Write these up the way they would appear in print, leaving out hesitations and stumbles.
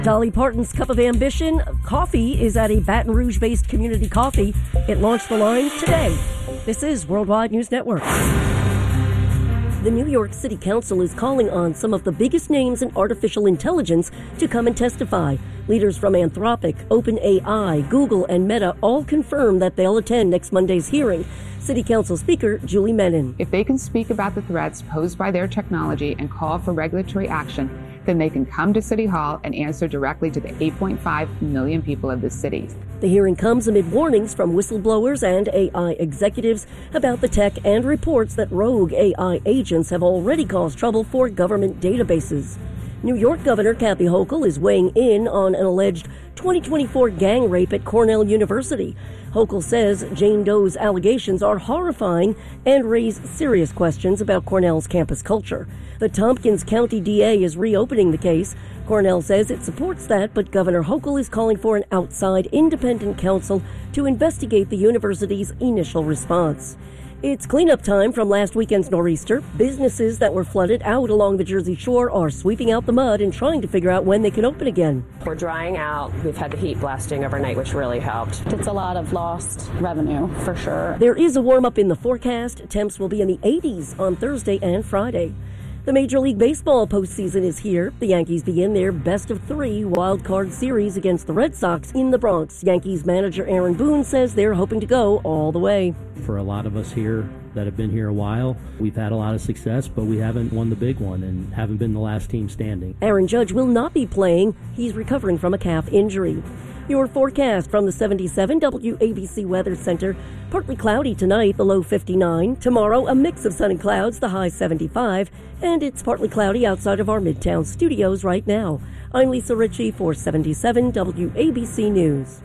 Dolly Parton's Cup of Ambition coffee is at a Baton Rouge-based community coffee. It launched the line today. This is Worldwide News Network. The New York City Council is calling on some of the biggest names in artificial intelligence to come and testify. Leaders from Anthropic, OpenAI, Google, and Meta all confirm that they'll attend next Monday's hearing. City Council Speaker Julie Menin. If they can speak about the threats posed by their technology and call for regulatory action, then they can come to City Hall and answer directly to the 8.5 million people of the city. The hearing comes amid warnings from whistleblowers and AI executives about the tech and reports that rogue AI agents have already caused trouble for government databases. New York Governor Kathy Hochul is weighing in on an alleged 2024 gang rape at Cornell University. Hochul says Jane Doe's allegations are horrifying and raise serious questions about Cornell's campus culture. The Tompkins County DA is reopening the case. Cornell says it supports that, but Governor Hochul is calling for an outside independent counsel to investigate the university's initial response. It's cleanup time from last weekend's nor'easter. Businesses that were flooded out along the Jersey Shore are sweeping out the mud and trying to figure out when they can open again. We're drying out. We've had the heat blasting overnight, which really helped. It's a lot of lost revenue, for sure. There is a warm-up in the forecast. Temps will be in the 80s on Thursday and Friday. The Major League Baseball postseason is here. The Yankees begin their best-of-3 wild-card series against the Red Sox in the Bronx. Yankees manager Aaron Boone says they're hoping to go all the way. For a lot of us here that have been here a while, we've had a lot of success, but we haven't won the big one and haven't been the last team standing. Aaron Judge will not be playing. He's recovering from a calf injury. Your forecast from the 77 WABC Weather Center. Partly cloudy tonight, the low 59. Tomorrow, a mix of sun and clouds, the high 75. And it's partly cloudy outside of our Midtown studios right now. I'm Lisa Ritchie for 77 WABC News.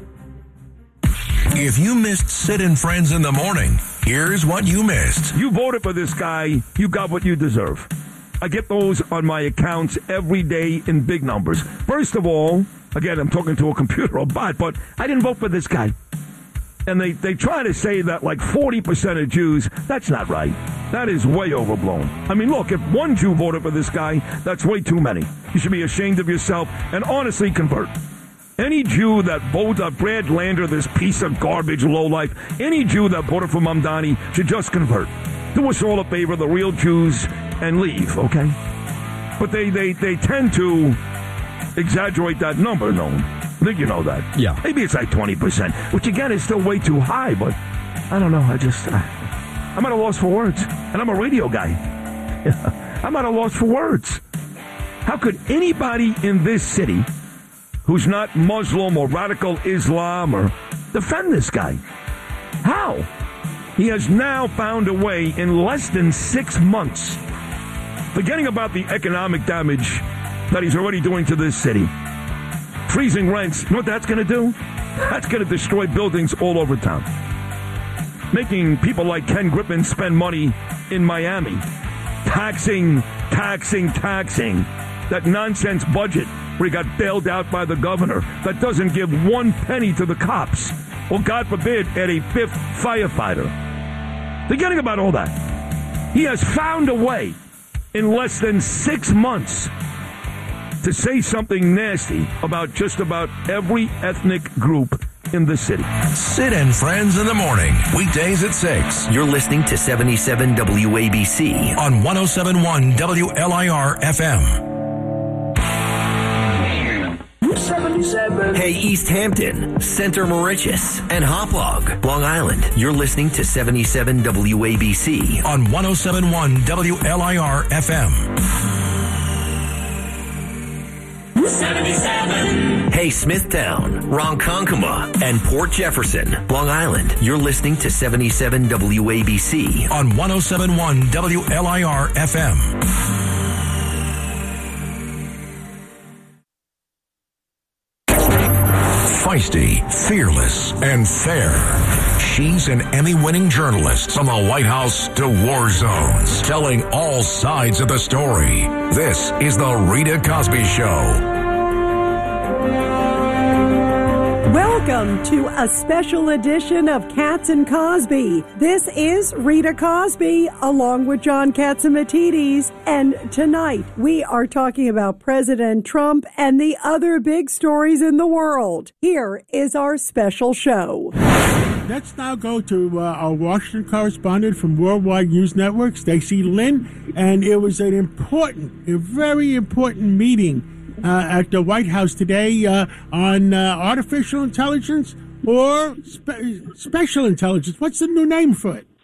If you missed Sid and Friends in the morning, here's what you missed. You voted for this guy, you got what you deserve. I get those on my accounts every day in big numbers. First of all, again, I'm talking to a computer or bot, but I didn't vote for this guy. And they try to say that like 40% of Jews, that's not right. That is way overblown. I mean, look, if one Jew voted for this guy, that's way too many. You should be ashamed of yourself and honestly convert. Any Jew that voted Brad Lander, this piece of garbage lowlife, any Jew that voted for Mamdani should just convert. Do us all a favor, the real Jews, and leave, okay? But they tend to exaggerate that number, no? I think you know that. Yeah. Maybe it's like 20%, which again is still way too high, but I don't know. I'm at a loss for words. And I'm a radio guy. I'm at a loss for words. How could anybody in this city who's not Muslim or radical Islam or defend this guy? How? He has now found a way in less than 6 months, forgetting about the economic damage that he's already doing to this city. Freezing rents, you know what that's going to do? That's going to destroy buildings all over town. Making people like Ken Griffin spend money in Miami. Taxing. That nonsense budget where he got bailed out by the governor that doesn't give one penny to the cops. Or, God forbid, add a fifth firefighter. Forgetting about all that. He has found a way in less than 6 months to say something nasty about just about every ethnic group in the city. Sid and Friends in the morning, weekdays at 6. You're listening to 77 WABC on 107.1 WLIR FM. 77. Hey, East Hampton, Center Moriches, and Hauppauge, Long Island. You're listening to 77 WABC on 107.1 WLIR FM. 77. Hey, Smithtown, Ronkonkoma, and Port Jefferson, Long Island. You're listening to 77 WABC on 107.1 WLIR FM. Feisty, fearless, and fair. She's an Emmy-winning journalist from the White House to war zones, telling all sides of the story. This is the Rita Cosby Show. Welcome Welcome to a special edition of Katz and Cosby. This is Rita Cosby along with John Catsimatidis. And tonight we are talking about President Trump and the other big stories in the world. Here is our special show. Let's now go to our Washington correspondent from Worldwide News Network, Stacey Lynn. And it was a very important meeting at the White House today on artificial intelligence or special intelligence. What's the new name for it?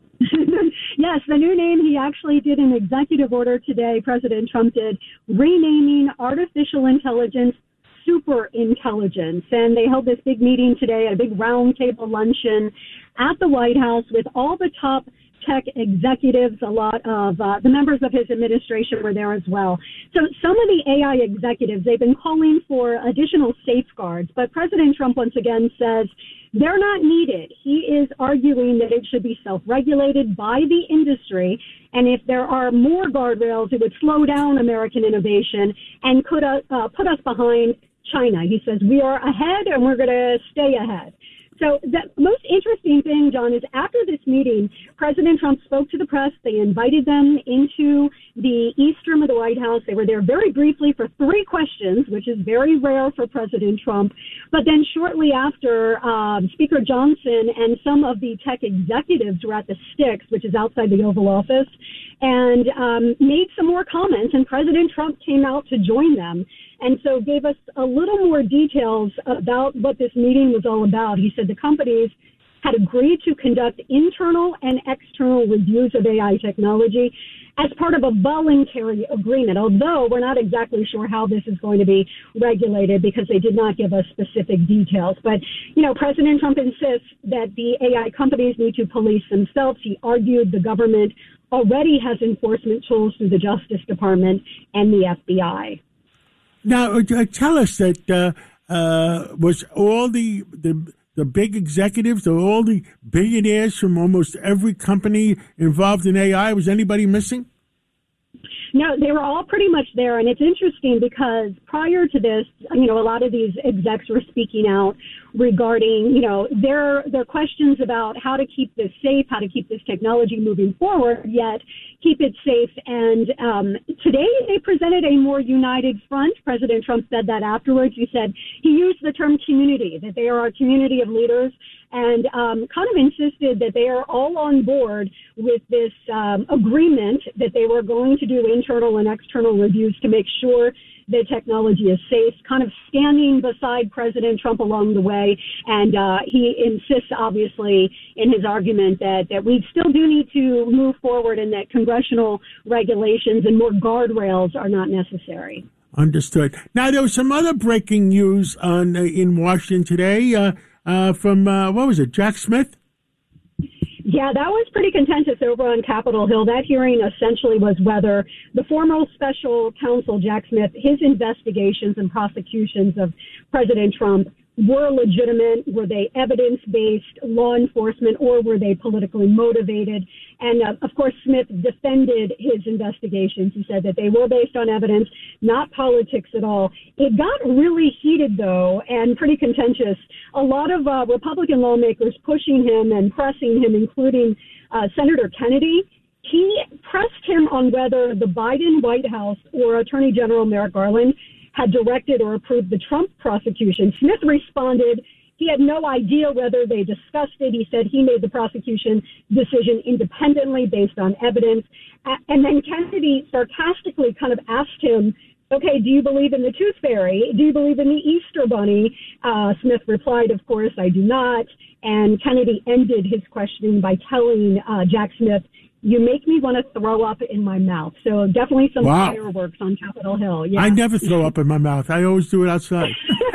Yes, the new name, he actually did an executive order today, President Trump did, renaming artificial intelligence super intelligence. And they held this big meeting today, a big roundtable luncheon at the White House with all the top tech executives. A lot of the members of his administration were there as well. So some of the AI executives, they've been calling for additional safeguards, but President Trump once again says they're not needed. He is arguing that it should be self-regulated by the industry, and if there are more guardrails, it would slow down American innovation and could put us behind China. He says we are ahead and we're going to stay ahead. So the most interesting thing, John, is after this meeting, President Trump spoke to the press. They invited them into the East Room of the White House. They were there very briefly for 3 questions, which is very rare for President Trump. But then shortly after, Speaker Johnson and some of the tech executives were at the Sticks, which is outside the Oval Office, and made some more comments. And President Trump came out to join them. And so gave us a little more details about what this meeting was all about. He said the companies had agreed to conduct internal and external reviews of AI technology as part of a voluntary agreement, although we're not exactly sure how this is going to be regulated because they did not give us specific details. But, you know, President Trump insists that the AI companies need to police themselves. He argued the government already has enforcement tools through the Justice Department and the FBI. Now, tell us that was all the big executives, or all the billionaires from almost every company involved in AI, was anybody missing? No, they were all pretty much there. And it's interesting because prior to this, you know, a lot of these execs were speaking out regarding, you know, their questions about how to keep this safe, how to keep this technology moving forward, yet keep it safe. And today they presented a more united front. President Trump said that afterwards. He said he used the term community, that they are a community of leaders, and kind of insisted that they are all on board with this agreement that they were going to do internal and external reviews to make sure the technology is safe, kind of standing beside President Trump along the way. And he insists, obviously, in his argument that we still do need to move forward and that congressional regulations and more guardrails are not necessary. Understood. Now, there was some other breaking news in Washington today from, what was it, Jack Smith? Yeah, that was pretty contentious over on Capitol Hill. That hearing essentially was whether the former special counsel, Jack Smith, his investigations and prosecutions of President Trump were legitimate, were they evidence-based law enforcement, or were they politically motivated? And, of course, Smith defended his investigations. He said that they were based on evidence, not politics at all. It got really heated, though, and pretty contentious. A lot of Republican lawmakers pushing him and pressing him, including Senator Kennedy. He pressed him on whether the Biden White House or Attorney General Merrick Garland had directed or approved the Trump prosecution. Smith responded he had no idea whether they discussed it. He said he made the prosecution decision independently based on evidence. And then Kennedy sarcastically kind of asked him, okay, do you believe in the Tooth Fairy? Do you believe in the Easter Bunny? Smith replied, of course, I do not. And Kennedy ended his questioning by telling Jack Smith, you make me want to throw up in my mouth. So definitely some fireworks on Capitol Hill. Yeah. I never throw up in my mouth. I always do it outside.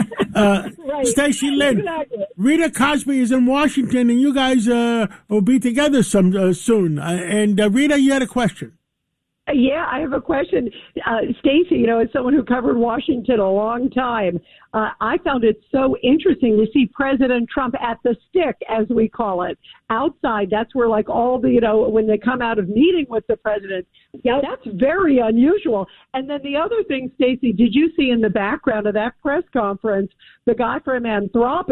Right. Stacey Lynn, exactly. Rita Cosby is in Washington, and you guys will be together soon. And Rita, you had a question. Yeah, I have a question. Stacey, you know, as someone who covered Washington a long time, I found it so interesting to see President Trump at the stick, as we call it, outside. That's where, like, all the, you know, when they come out of meeting with the president, that's very unusual. And then the other thing, Stacey, did you see in the background of that press conference, the guy from Anthropic,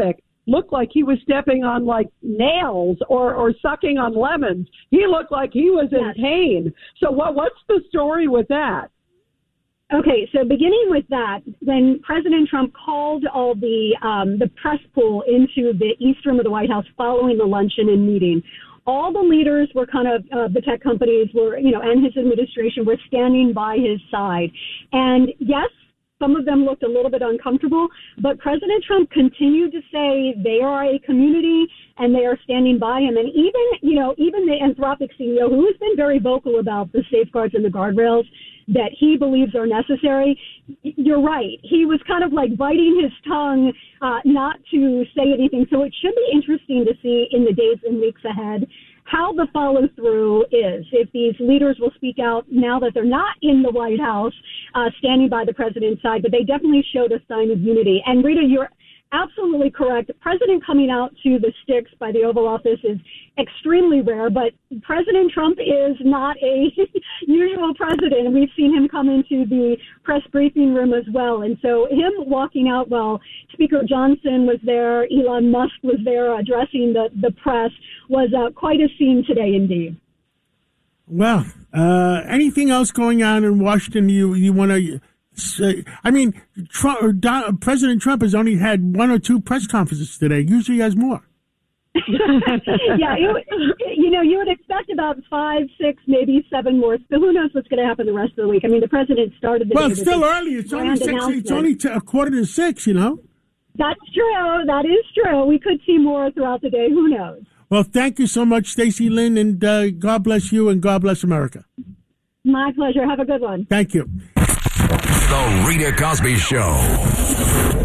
looked like he was stepping on like nails or sucking on lemons. He looked like he was in pain. So what's the story with that? Okay, so beginning with that, when President Trump called all the press pool into the East Room of the White House following the luncheon and meeting, all the leaders were kind of, the tech companies were, and his administration were standing by his side. And yes, some of them looked a little bit uncomfortable, but President Trump continued to say they are a community and they are standing by him. And even the Anthropic CEO, who has been very vocal about the safeguards and the guardrails that he believes are necessary, you're right. He was kind of like biting his tongue not to say anything. So it should be interesting to see in the days and weeks ahead how the follow-through is, if these leaders will speak out now that they're not in the White House standing by the president's side, but they definitely showed a sign of unity. And Rita, you're absolutely correct. The president coming out to the sticks by the Oval Office is extremely rare, but President Trump is not a usual president, and we've seen him come into the press briefing room as well. And so him walking out while Speaker Johnson was there, Elon Musk was there addressing the press was quite a scene today indeed. Well, anything else going on in Washington you want to say? I mean, President Trump has only had one or two press conferences today. Usually he has more. Yeah, you would expect about 5, 6, maybe 7 more. So who knows what's going to happen the rest of the week? I mean, the president started the day. Well, it's still early. It's only 6. It's only a quarter to 6. That's true. That is true. We could see more throughout the day. Who knows? Well, thank you so much, Stacey Lynn, and God bless you and God bless America. My pleasure. Have a good one. Thank you. The Rita Cosby Show.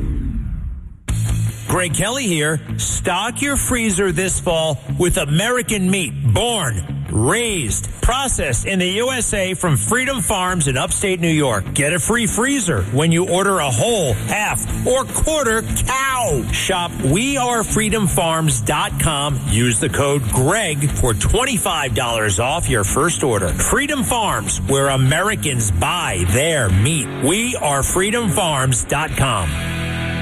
Greg Kelly here. Stock your freezer this fall with American meat, born, raised, processed in the USA from Freedom Farms in upstate New York. Get a free freezer when you order a whole, half, or quarter cow. Shop wearefreedomfarms.com. Use the code GREG for $25 off your first order. Freedom Farms, where Americans buy their meat. wearefreedomfarms.com.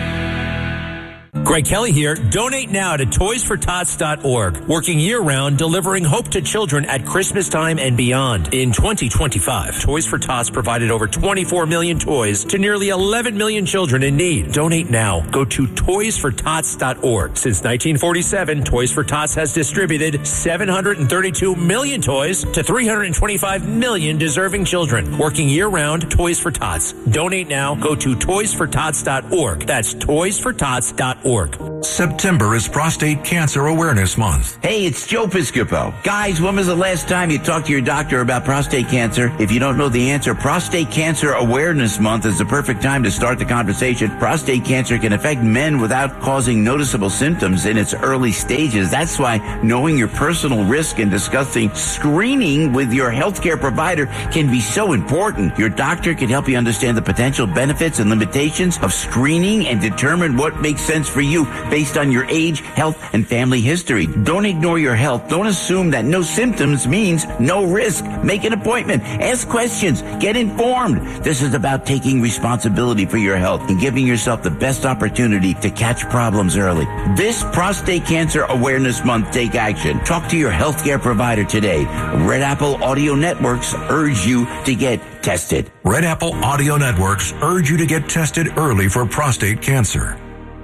Greg Kelly here. Donate now to toysfortots.org, working year-round, delivering hope to children at Christmas time and beyond. In 2025, Toys for Tots provided over 24 million toys to nearly 11 million children in need. Donate now. Go to toysfortots.org. Since 1947, Toys for Tots has distributed 732 million toys to 325 million deserving children. Working year-round, Toys for Tots. Donate now. Go to toysfortots.org. That's toysfortots.org. September is Prostate Cancer Awareness Month. Hey, it's Joe Piscopo. Guys, when was the last time you talked to your doctor about prostate cancer? If you don't know the answer, Prostate Cancer Awareness Month is the perfect time to start the conversation. Prostate cancer can affect men without causing noticeable symptoms in its early stages. That's why knowing your personal risk and discussing screening with your healthcare provider can be so important. Your doctor can help you understand the potential benefits and limitations of screening and determine what makes sense for you based on your age, health, and family history. Don't ignore your health. Don't assume that no symptoms means no risk. Make an appointment. Ask questions. Get informed. This is about taking responsibility for your health and giving yourself the best opportunity to catch problems early. This Prostate Cancer Awareness Month, take action. Talk to your healthcare provider today. Red Apple Audio Networks urge you to get tested. Red Apple Audio Networks urge you to get tested early for prostate cancer.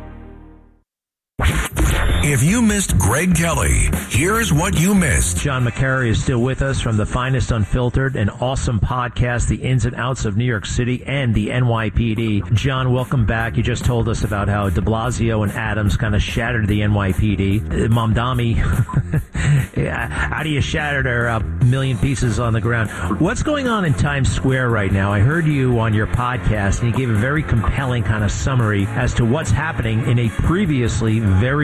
If you missed Greg Kelly, here's what you missed. John McCary is still with us from the Finest Unfiltered, an awesome podcast, the ins and outs of New York City and the NYPD. John, welcome back. You just told us about how de Blasio and Adams kind of shattered the NYPD. Mamdani, how do you shatter their million pieces on the ground? What's going on in Times Square right now? I heard you on your podcast, and you gave a very compelling kind of summary as to what's happening in a previously very, very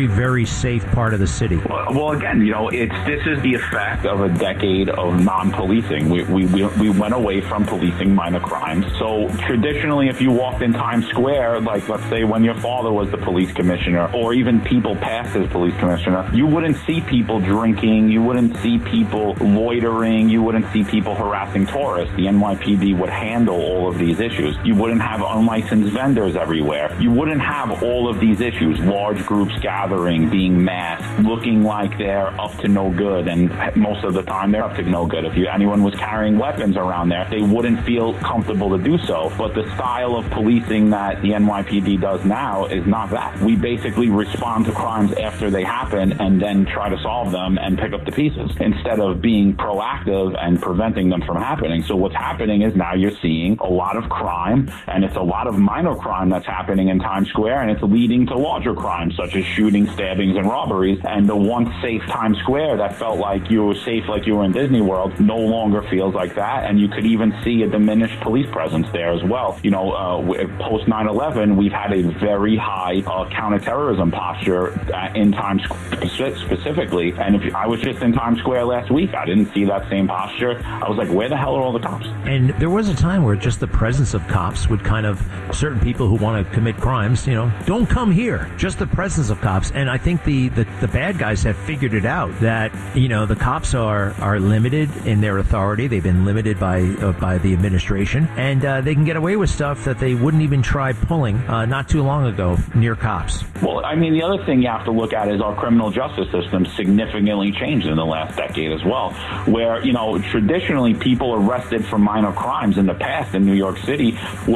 safe part of the city? Well, again, this is the effect of a decade of non-policing. We went away from policing minor crimes. So traditionally, if you walked in Times Square, like let's say when your father was the police commissioner, or even people past as police commissioner, you wouldn't see people drinking, you wouldn't see people loitering, you wouldn't see people harassing tourists. The NYPD would handle all of these issues. You wouldn't have unlicensed vendors everywhere. You wouldn't have all of these issues, large groups gathering, being masked, looking like they're up to no good, and most of the time they're up to no good. If anyone was carrying weapons around there, they wouldn't feel comfortable to do so. But the style of policing that the NYPD does now is not that. We basically respond to crimes after they happen and then try to solve them and pick up the pieces instead of being proactive and preventing them from happening. So what's happening is now you're seeing a lot of crime, and it's a lot of minor crime that's happening in Times Square, and it's leading to larger crimes such as shootings, stabbings, and robberies. And the once safe Times Square that felt like you were safe, like you were in Disney World, no longer feels like that. And you could even see a diminished police presence there as well. Post 9/11, we've had a very high counterterrorism posture in Times Square specifically. And I was just in Times Square last week, I didn't see that same posture. I was like, where the hell are all the cops? And there was a time where just the presence of cops would kind of, certain people who want to commit crimes, don't come here. Just the presence of cops. And I think the bad guys have figured it out that, the cops are limited in their authority. They've been limited by the administration, and they can get away with stuff that they wouldn't even try pulling not too long ago near cops. Well, I mean, the other thing you have to look at is our criminal justice system significantly changed in the last decade as well, where, traditionally people arrested for minor crimes in the past in New York City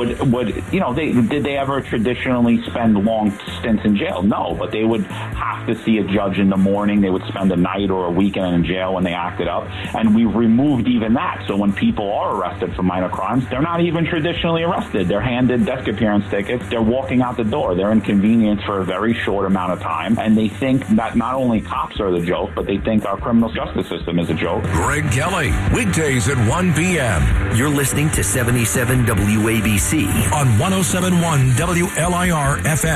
did they ever traditionally spend long stints in jail? No, but they would have to see a judge in the morning. They would spend a night or a weekend in jail when they acted up. And we've removed even that. So when people are arrested for minor crimes, they're not even traditionally arrested. They're handed desk appearance tickets. They're walking out the door. They're inconvenienced for a very short amount of time. And they think that not only cops are the joke, but they think our criminal justice system is a joke. Greg Kelly, weekdays at 1 p.m. You're listening to 77 WABC on 107.1 WLIR FM.